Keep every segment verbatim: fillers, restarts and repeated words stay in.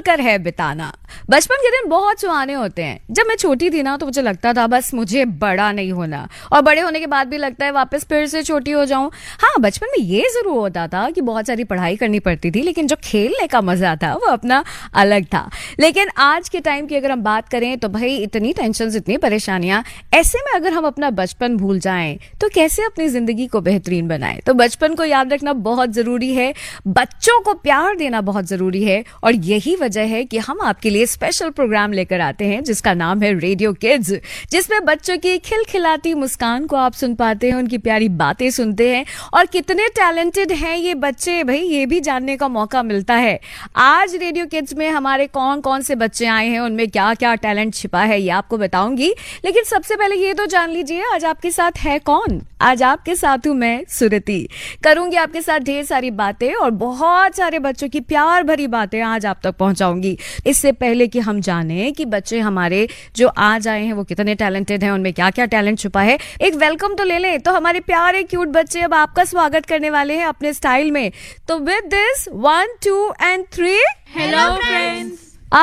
खुलकर है बिताना। बचपन के दिन बहुत सुहाने होते हैं। जब मैं छोटी थी ना तो मुझे लगता था बस मुझे बड़ा नहीं होना, और बड़े होने के बाद भी लगता है वापस फिर से छोटी हो जाऊं। हाँ, बचपन में ये जरूर होता था कि बहुत सारी पढ़ाई करनी पड़ती थी, लेकिन जो खेलने का मजा था वो अपना अलग था। लेकिन आज के टाइम की अगर हम बात करें तो भाई इतनी टेंशन, इतनी परेशानियां, ऐसे में अगर हम अपना बचपन भूल जाएं तो कैसे अपनी जिंदगी को बेहतरीन बनाएं। तो बचपन को याद रखना बहुत जरूरी है, बच्चों को प्यार देना बहुत जरूरी है, और यही वजह है कि हम आपके लिए स्पेशल प्रोग्राम लेकर आते हैं जिसका नाम है रेडियो किड्स, जिसमें बच्चों की खिलखिलाती मुस्कान को आप सुन पाते हैं, उनकी प्यारी बातें सुनते हैं, और कितने टैलेंटेड हैं ये बच्चे, भाई ये भी जानने का मौका मिलता है। आज रेडियो किड्स में हमारे कौन कौन से बच्चे आए हैं, उनमें क्या क्या टैलेंट छिपा है, ये आपको बताऊंगी। लेकिन सबसे पहले ये तो जान लीजिए आज आपके साथ है कौन। आज आपके साथ हूं मैं सुरति, करूंगी आपके साथ ढेर सारी बातें और बहुत सारे बच्चों की प्यार भरी बातें आज आप तक पहुंचाऊंगी। इससे पहले कि हम जाने कि बच्चे हमारे जो आज आए हैं वो कितने टैलेंटेड हैं, उनमें क्या क्या टैलेंट छुपा है, एक वेलकम तो ले लें। तो हमारे प्यारे क्यूट बच्चे अब आपका स्वागत करने वाले हैं अपने स्टाइल में। तो with this one two and three, hello friends.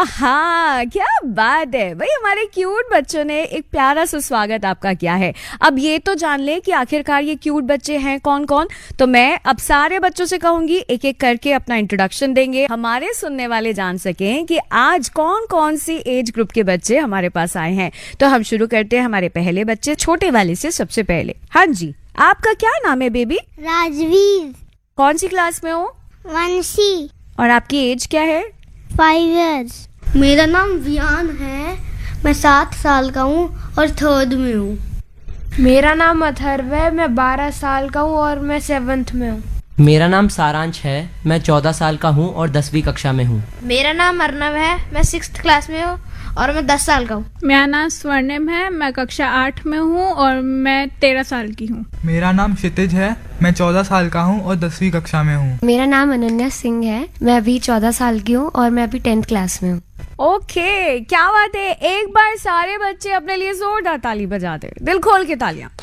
आहा, क्या बात है भाई, हमारे क्यूट बच्चों ने एक प्यारा सा स्वागत आपका किया है। अब ये तो जान ले कि आखिरकार ये क्यूट बच्चे हैं कौन कौन। तो मैं अब सारे बच्चों से कहूंगी एक एक करके अपना इंट्रोडक्शन देंगे, हमारे सुनने वाले जान सकें कि आज कौन कौन सी एज ग्रुप के बच्चे हमारे पास आए हैं। तो हम शुरू करते हैं हमारे पहले बच्चे, छोटे वाले से सबसे पहले। हाँ जी, आपका क्या नाम है बेबी? राजवीर। कौन सी क्लास में हो? वंशी। और आपकी एज क्या है? Five years. मेरा नाम वियान है, मैं सात साल का हूँ और थर्ड में हूँ। मेरा नाम अथर्व है, मैं बारह साल का हूँ और मैं सेवन्थ में हूँ। मेरा नाम सारांश है, मैं चौदह साल का हूँ और दसवीं कक्षा में हूँ। मेरा नाम अर्नव है, मैं सिक्स्थ क्लास में हूँ और मैं दस साल का हूँ। मेरा नाम स्वर्णिम है, मैं कक्षा आठ में हूँ और मैं तेरह साल की हूँ। मेरा नाम क्षितिज है, मैं चौदह साल का हूँ और दसवीं कक्षा में हूँ। मेरा नाम अनन्या सिंह है, मैं अभी चौदह साल की हूँ और मैं अभी टेंथ क्लास में हूँ। ओके, क्या बात है। एक बार सारे बच्चे अपने लिए जोरदार ताली बजा दे, दिल खोल के तालियां।